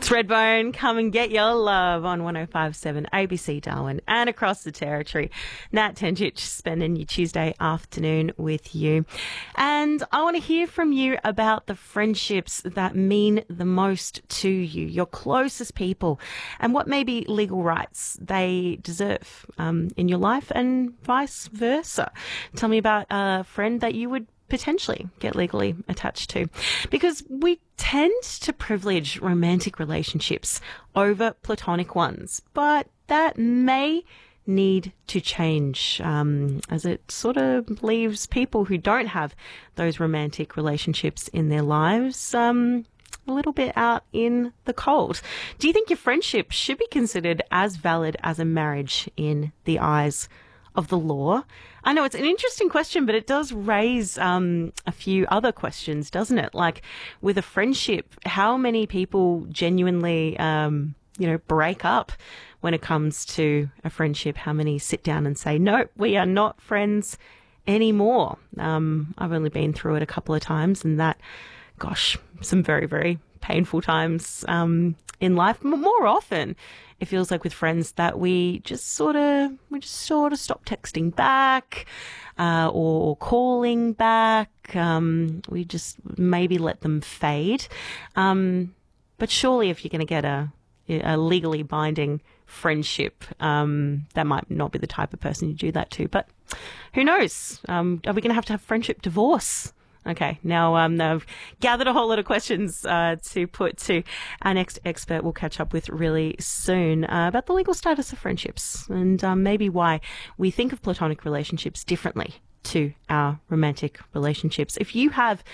Threadbone, come and get your love on 105.7 ABC Darwin and across the territory. Nat Tenchich spending your Tuesday afternoon with you. And I want to hear from you about the friendships that mean the most to you, your closest people, and what maybe legal rights they deserve in your life and vice versa. Tell me about a friend that you would potentially get legally attached to, because we tend to privilege romantic relationships over platonic ones, but that may need to change as it sort of leaves people who don't have those romantic relationships in their lives a little bit out in the cold. Do you think your friendship should be considered as valid as a marriage in the eyes of the law? I know it's an interesting question, but it does raise a few other questions, doesn't it? Like with a friendship, how many people genuinely, break up when it comes to a friendship? How many sit down and say, no, we are not friends anymore? I've only been through it a couple of times, and that, gosh, some very, very painful times in life. More often, it feels like with friends that we just sort of stop texting back or calling back. We just maybe let them fade. But surely if you're going to get a legally binding friendship, that might not be the type of person you do that to. But who knows? Are we going to have friendship divorce? Okay, now I've gathered a whole lot of questions to put to our next expert we'll catch up with really soon about the legal status of friendships and maybe why we think of platonic relationships differently to our romantic relationships. If you have